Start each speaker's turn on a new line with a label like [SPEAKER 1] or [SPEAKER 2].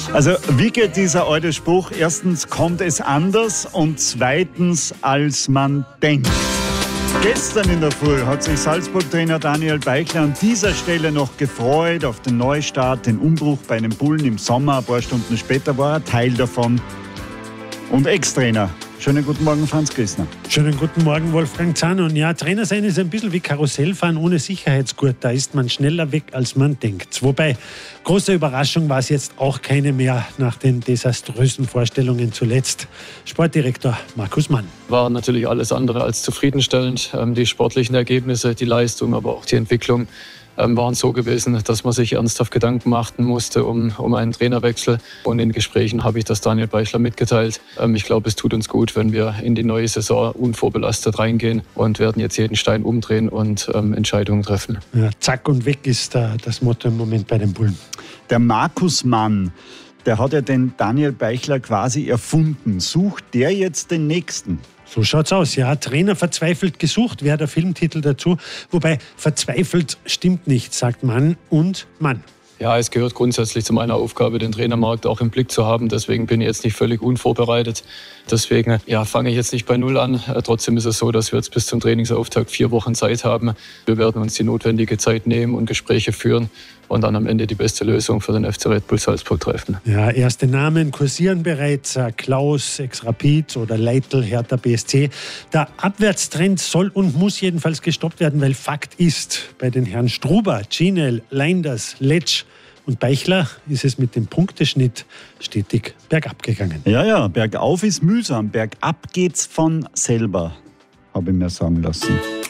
[SPEAKER 1] Also wie geht dieser alte Spruch? Erstens kommt es anders und zweitens als man denkt. Gestern in der Früh hat sich Salzburg-Trainer Daniel Beichler an dieser Stelle noch gefreut auf den Neustart, den Umbruch bei den Bullen im Sommer. Ein paar Stunden später war er Teil davon und Ex-Trainer. Schönen guten Morgen, Franz Grissner.
[SPEAKER 2] Schönen guten Morgen, Wolfgang Zahn. Und ja, Trainer sein ist ein bisschen wie Karussellfahren ohne Sicherheitsgurt. Da ist man schneller weg, als man denkt. Wobei, große Überraschung war es jetzt auch keine mehr nach den desaströsen Vorstellungen zuletzt. Sportdirektor Markus Mann.
[SPEAKER 3] War natürlich alles andere als zufriedenstellend. Die sportlichen Ergebnisse, die Leistung, aber auch die Entwicklung waren so gewesen, dass man sich ernsthaft Gedanken machen musste um einen Trainerwechsel. Und in Gesprächen habe ich das Daniel Beichler mitgeteilt. Ich glaube, es tut uns gut, wenn wir in die neue Saison unvorbelastet reingehen und werden jetzt jeden Stein umdrehen und Entscheidungen treffen.
[SPEAKER 2] Ja, zack und weg ist das Motto im Moment bei den Bullen.
[SPEAKER 1] Der Markus Mann, der hat ja den Daniel Beichler quasi erfunden. Sucht der jetzt den Nächsten?
[SPEAKER 2] So schaut's aus, ja. Trainer verzweifelt gesucht, wäre der Filmtitel dazu. Wobei verzweifelt stimmt nicht, sagt Mann und Mann.
[SPEAKER 3] Ja, es gehört grundsätzlich zu meiner Aufgabe, den Trainermarkt auch im Blick zu haben. Deswegen bin ich jetzt nicht völlig unvorbereitet. Deswegen fange ich jetzt nicht bei Null an. Trotzdem ist es so, dass wir jetzt bis zum Trainingsauftakt 4 Wochen Zeit haben. Wir werden uns die notwendige Zeit nehmen und Gespräche führen und dann am Ende die beste Lösung für den FC Red Bull Salzburg treffen.
[SPEAKER 2] Ja, erste Namen kursieren bereits. Klaus, Ex-Rapid oder Leitl, Hertha BSC. Der Abwärtstrend soll und muss jedenfalls gestoppt werden, weil Fakt ist, bei den Herren Struber, Ginel, Leinders, Letsch und Beichler ist es mit dem Punkteschnitt stetig bergab gegangen.
[SPEAKER 1] Ja, bergauf ist mühsam, bergab geht's von selber, habe ich mir sagen lassen.